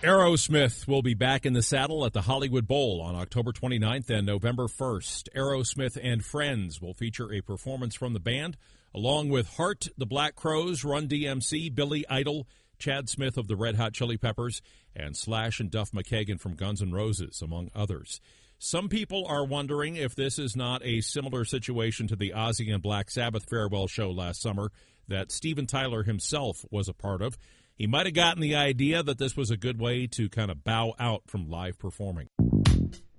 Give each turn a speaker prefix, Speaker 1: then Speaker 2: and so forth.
Speaker 1: Aerosmith will be back in the saddle at the Hollywood Bowl on October 29th and November 1st. Aerosmith and Friends will feature a performance from the band, along with Heart, the Black Crowes, Run DMC, Billy Idol, Chad Smith of the Red Hot Chili Peppers, and Slash and Duff McKagan from Guns N' Roses, among others. Some people are wondering if this is not a similar situation to the Ozzy and Black Sabbath farewell show last summer that Steven Tyler himself was a part of. He might have gotten the idea that this was a good way to kind of bow out from live performing.